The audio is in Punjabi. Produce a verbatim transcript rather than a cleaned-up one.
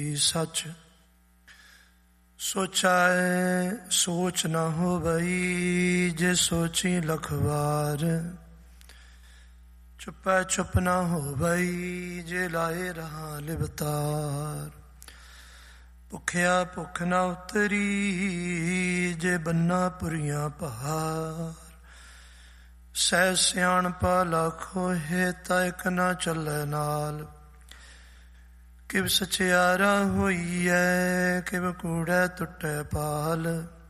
ਸੱਚ ਸੋਚਾਏ ਸੋਚ ਨਾ ਹੋਵਈ, ਜੇ ਸੋਚੀ ਲਖ ਵਾਰ। ਚੁੱਪੈ ਚੁੱਪ ਨਾ ਹੋਵਈ, ਜੇ ਲਾਏ ਰਹਾ ਲਿਵਤਾਰ। ਭੁੱਖਿਆ ਭੁੱਖ ਨਾ ਉਤਰੀ, ਜੇ ਬੰਨਾ ਪੁਰੀਆਂ ਭਾਰ। ਸਹਿ ਸਿਆਣਪਾ ਲਾਖੋ ਹੈ, ਤਾ ਇਕ ਨਾ ਚੱਲੈ ਨਾਲ। ਕਿਵ ਸਚਿਆਰਾ ਹੋਈਐ, ਕਿਵ ਕੂੜੈ ਟੁੱਟੈ ਪਾਲ।